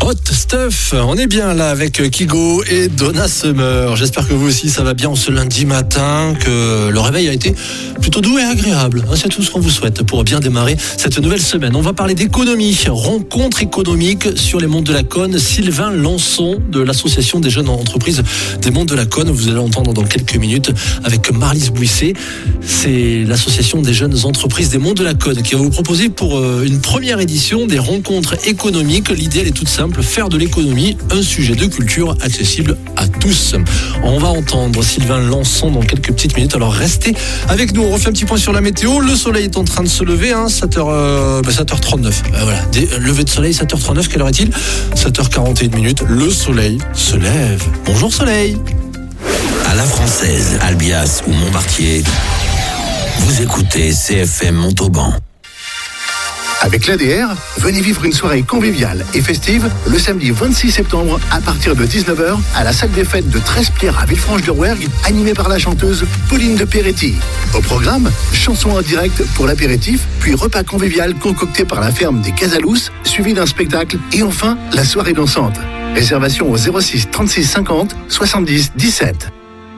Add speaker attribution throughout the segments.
Speaker 1: Hot Stuff, on est bien là avec Kygo et Donna Summer. J'espère que vous aussi ça va bien en ce lundi matin, que le réveil a été plutôt doux et agréable. C'est tout ce qu'on vous souhaite pour bien démarrer cette nouvelle semaine. On va parler d'économie, rencontre économique sur les monts de la Cône. Sylvain Lançon de l'association des jeunes entreprises des monts de la Cône. Vous allez entendre dans quelques minutes avec Marlise Bouisset. C'est l'association des jeunes entreprises des monts de la Cône qui va vous proposer pour une première édition des rencontres économiques. L'idée elle est toute simple, faire de l'économie un sujet de culture accessible à tous. On va entendre Sylvain Lançon dans quelques petites minutes, alors restez avec nous. On refait un petit point sur la météo. Le soleil est en train de se lever, 7h39. Voilà, lever de soleil, 7h39, quelle heure est-il ? 7h41 minutes, le soleil se lève. Bonjour soleil.
Speaker 2: À la Française, Albias ou Montmartier, vous écoutez CFM Montauban.
Speaker 3: Avec l'ADR, venez vivre une soirée conviviale et festive le samedi 26 septembre à partir de 19h à la salle des fêtes de Trespierre à Villefranche-de-Rouergue, animée par la chanteuse Pauline de Peretti. Au programme, chansons en direct pour l'apéritif, puis repas convivial concocté par la ferme des Casalous, suivi d'un spectacle et enfin la soirée dansante. Réservation au 06 36 50 70 17.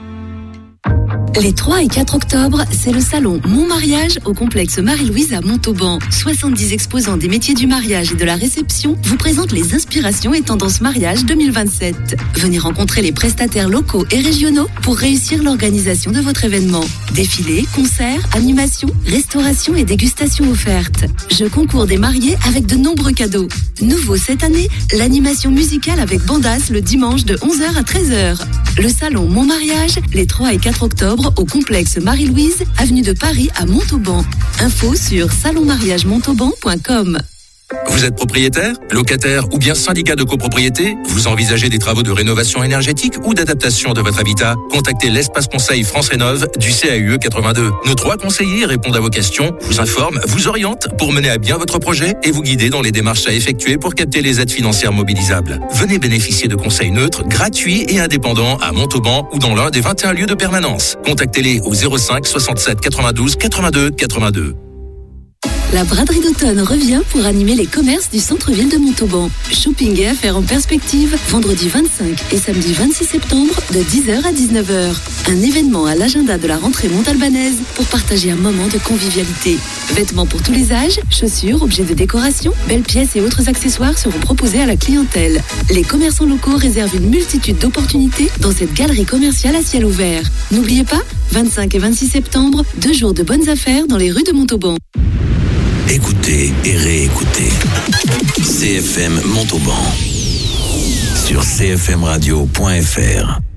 Speaker 4: Les 3 et 4 octobre, c'est le salon Mon Mariage au complexe Marie-Louise à Montauban. 70 exposants des métiers du mariage et de la réception vous présentent les inspirations et tendances mariage 2027. Venez rencontrer les prestataires locaux et régionaux pour réussir l'organisation de votre événement. Défilés, concerts, animations, restauration et dégustations offertes. Jeux concours des mariés avec de nombreux cadeaux. Nouveau cette année, l'animation musicale avec Bandas le dimanche de 11h à 13h. Le salon Mon Mariage, les 3 et 4 octobre au complexe Marie-Louise, avenue de Paris à Montauban. Info sur salonmariagemontauban.com.
Speaker 5: Vous êtes propriétaire, locataire ou bien syndicat de copropriété? Vous envisagez des travaux de rénovation énergétique ou d'adaptation de votre habitat? Contactez l'espace conseil France Rénov du CAUE 82. Nos 3 conseillers répondent à vos questions, vous informent, vous orientent pour mener à bien votre projet et vous guider dans les démarches à effectuer pour capter les aides financières mobilisables. Venez bénéficier de conseils neutres, gratuits et indépendants à Montauban ou dans l'un des 21 lieux de permanence. Contactez-les au 05 67 92 82 82.
Speaker 4: La braderie d'automne revient pour animer les commerces du centre-ville de Montauban. Shopping et affaires en perspective, vendredi 25 et samedi 26 septembre de 10h à 19h. Un événement à l'agenda de la rentrée montalbanaise pour partager un moment de convivialité. Vêtements pour tous les âges, chaussures, objets de décoration, belles pièces et autres accessoires seront proposés à la clientèle. Les commerçants locaux réservent une multitude d'opportunités dans cette galerie commerciale à ciel ouvert. N'oubliez pas, 25 et 26 septembre, 2 jours de bonnes affaires dans les rues de Montauban.
Speaker 2: Écoutez et réécoutez CFM Montauban sur cfmradio.fr.